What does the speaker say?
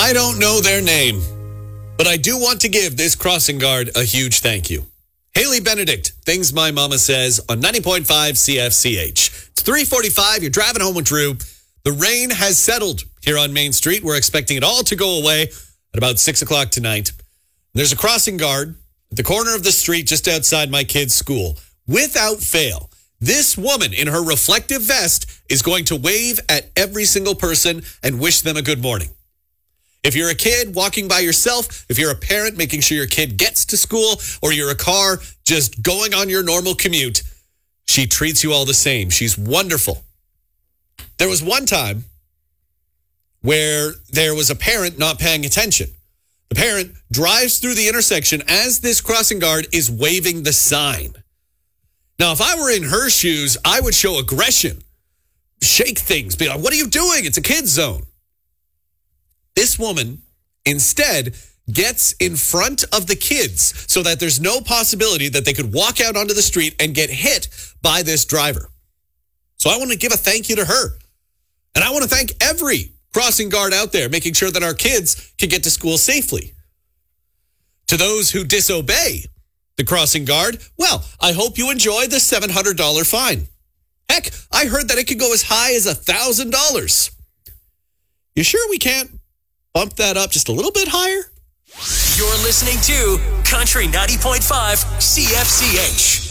I don't know their name, but I do want to give this crossing guard a huge thank you. Haley Benedict, Things My Mama Says on 90.5 CFCH. It's 3:45. You're driving home with Drew. The rain has settled here on Main Street. We're expecting it all to go away at about 6 o'clock tonight. There's a crossing guard at the corner of the street just outside my kid's school. Without fail, this woman in her reflective vest is going to wave at every single person and wish them a good morning. If you're a kid walking by yourself, if you're a parent making sure your kid gets to school, or you're a car just going on your normal commute, she treats you all the same. She's wonderful. There was one time where there was a parent not paying attention. The parent drives through the intersection as this crossing guard is waving the sign. Now, if I were in her shoes, I would show aggression, shake things, be like, what are you doing? It's a kid's zone. This woman instead gets in front of the kids so that there's no possibility that they could walk out onto the street and get hit by this driver. So I want to give a thank you to her. And I want to thank every crossing guard out there making sure that our kids can get to school safely. To those who disobey the crossing guard, well, I hope you enjoy the $700 fine. Heck, I heard that it could go as high as $1,000. You sure we can't bump that up just a little bit higher? You're listening to Country 90.5 CFCH.